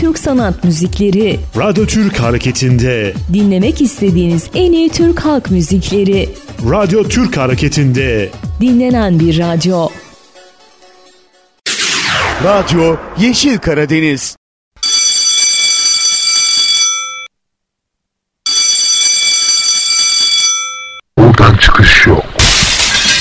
Türk sanat müzikleri. Radyo Türk Hareketi'nde. Dinlemek istediğiniz en iyi Türk halk müzikleri. Radyo Türk Hareketi'nde. Dinlenen bir radyo. Radyo Yeşil Karadeniz. Buradan çıkış yok.